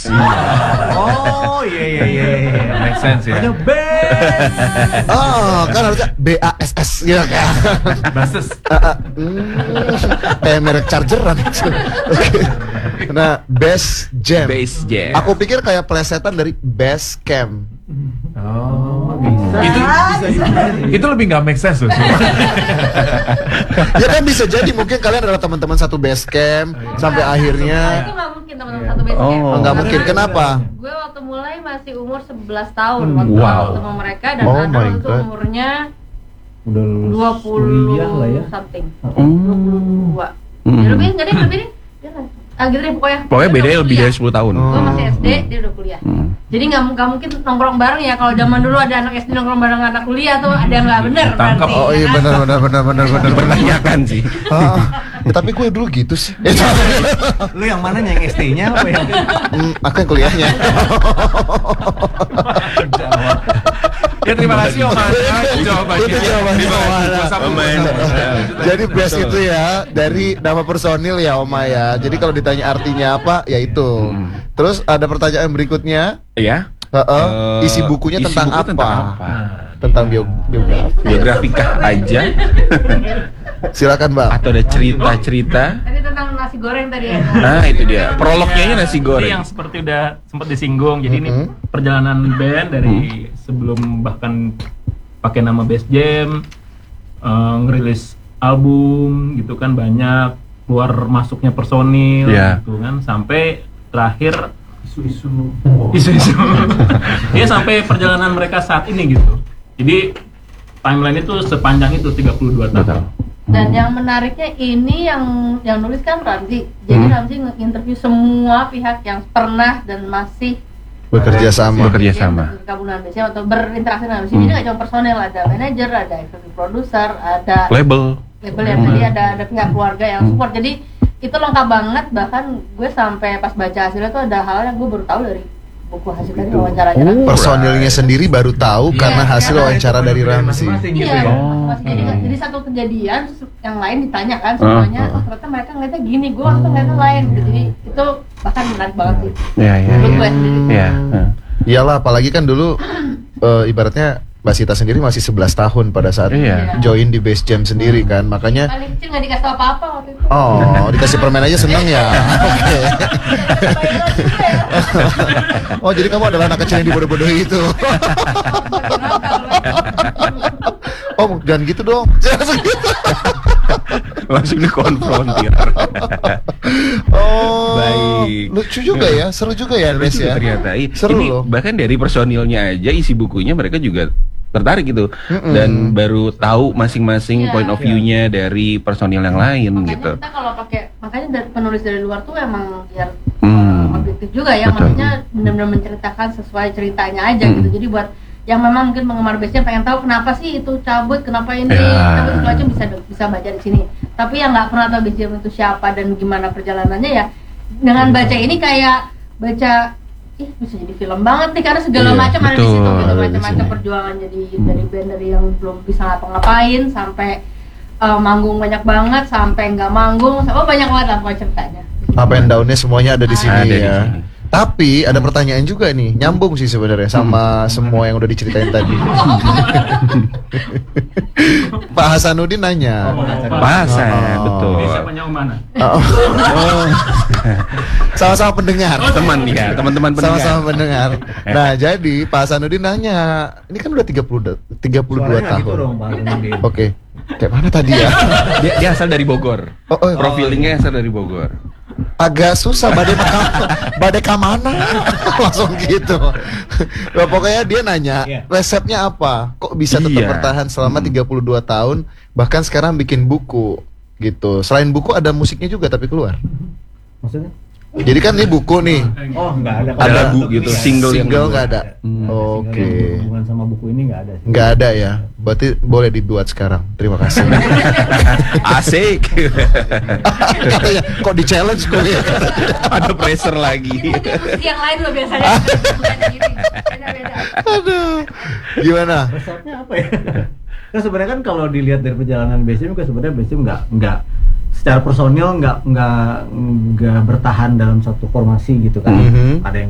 bass. Oh iya. Make sense ya. Ada bass. Oh, kan harusnya BASS ya kan. Basses. Kayak merek chargeran. Oke. Nah, Bass Jam. Bass Jam. Aku pikir kayak plesetan dari Bass Camp. Oh, bisa. Itu lebih nggak make sense loh. Ya kan bisa jadi mungkin kalian adalah teman-teman satu Base Camp sampai akhirnya. Itu nggak mungkin teman-teman satu base camp. Oh, nggak mungkin. Kenapa? Gue waktu mulai masih umur 11 tahun waktu Wow. ketemu mereka dan Oh ada my waktu God. umurnya Udah lulus kuliah lah ya. 20 something. 22. Ya lebih enggak deh, lebih deh. Dia kan. Gitu deh pokoknya. Pokoknya Dia bedanya udah lebih kuliah. dari 10 tahun. Gue masih SD, dia udah kuliah. Jadi nggak mungkin nongkrong bareng ya. Kalau zaman dulu ada anak SD nongkrong bareng anak kuliah tuh ada yang nggak bener Tangkap. berarti. Oh iya ya kan? benar. Dipertanyakan sih. Ya, tapi gue dulu gitu sih. Lu yang mana yang ST-nya apa yang Aku yang kuliahnya. Ya terima kasih Om Ana jawabannya. Itu jawabannya Om Ana. Sama. Jadi Bass itu ya dari nama personil ya Oma ya. Jadi kalau ditanya artinya apa ya itu. Terus ada pertanyaan berikutnya. Iya. Isi bukunya Isi tentang buku apa? tentang apa? Tentang biografi. Biografikah aja Silakan Bang. atau ada cerita-cerita? Tadi tentang nasi goreng tadi ya. Nah, itu dia. Prolognya ini nasi Ini goreng. yang seperti udah sempat disinggung. Jadi ini perjalanan band dari sebelum bahkan pakai nama Bass Jam, ngerilis album gitu kan, banyak keluar masuknya personil gitu kan, sampai terakhir isu-isu. Ya sampai perjalanan mereka saat ini gitu. Jadi timeline itu sepanjang itu 32 tahun. Dan yang menariknya ini yang nulis kan Ramzi. Jadi Ramzi nge-interview semua pihak yang pernah dan masih Bekerja sama. bergabung dengan Bass Jam atau berinteraksi dengan Bass Jam. Jadi nggak cuma personel, ada manajer, ada executive producer, ada Label. yang tadi ada pihak keluarga yang support. Jadi itu lengkap banget. Bahkan gue sampai pas baca hasilnya tuh ada hal yang gue baru tahu dari buku hasil dari wawancara-wawancara. Personilnya sendiri baru tahu karena hasil wawancara dari Ramzi. Iya, masing-masing. Jadi satu kejadian terus yang lain ditanyakan semuanya. Oh, ternyata mereka ngeliatnya gini, gue waktu ngeliatnya lain. Gitu. Jadi itu bahkan menarik banget sih. Menurut gue sendiri. Iyalah, apalagi kan dulu ibaratnya Mbak Sita sendiri masih 11 tahun pada saat join di Bass Jam sendiri kan. Makanya Paling kecil nggak dikasih apa-apa waktu itu. oh, dikasih permen aja seneng ya. Oke. Oh, jadi kamu adalah anak kecil yang dibodoh-bodohi itu. Oh, jangan gitu dong. Jangan gitu. Langsung dikonfrontir. Oh, Baik. lucu juga ya, seru juga ya, Bass ya. Ternyata Seru ini loh. bahkan dari personilnya aja isi bukunya mereka juga tertarik gitu dan baru tahu masing-masing point of view-nya dari personil yang lain Makanya gitu. kita kalau pakai, makanya penulis dari luar tuh emang biar objektif juga ya. Betul. Maksudnya benar-benar menceritakan sesuai ceritanya aja gitu. Jadi buat yang memang mungkin penggemar Bass Jam pengen tahu kenapa sih itu cabut, kenapa ini, tapi segala macam bisa baca di sini. Tapi yang nggak pernah tahu Bass Jam itu siapa dan gimana perjalanannya ya, dengan baca ini kayak baca bisa jadi film banget nih karena segala macam ada di situ gitu, macam-macam perjuangan jadi dari band dari yang belum bisa ngapa-ngapain sampai manggung banyak banget sampai nggak manggung, banyak banget lah pokoknya ceritanya. Up and down-nya semuanya ada di sini Ada di ya. sini. Tapi ada pertanyaan juga nih, nyambung sih sebenarnya sama semua yang udah diceritain tadi. Pak Hasanuddin nanya. Pasan, betul. Ini siapanya Om Ana? Sama-sama pendengar. Teman ya, teman-teman pendengar. Sama-sama pendengar. Nah, jadi Pak Hasanuddin nanya, ini kan udah 32 tahun. Gitu dong, Pak Hasanuddin. Oke. Kayak mana tadi ya? Dia asal dari Bogor. Profilingnya asal dari Bogor. Agak susah badai kamana langsung gitu. Nah, pokoknya dia nanya resepnya apa? Kok bisa tetap bertahan selama 32 tahun bahkan sekarang bikin buku gitu. Selain buku ada musiknya juga tapi keluar. Maksudnya? Jadi kan ini buku nih. Oh, nggak ada. Ada lagu gitu, single yang nggak ada. Oke. Hubungan sama buku ini nggak ada. Nggak ada ya. Berarti boleh dibuat sekarang. Terima kasih. Asik. Katanya kok di challenge kok ya. Ada pressure lagi. Ini yang lain loh biasanya. Bukan yang ini. Beda-beda. Aduh. Gimana? Resepnya apa ya? Nah, sebenarnya kan kalau dilihat dari perjalanan Bass Jam, sebenarnya Bass Jam nggak secara personil nggak bertahan dalam satu formasi gitu kan. Ada yang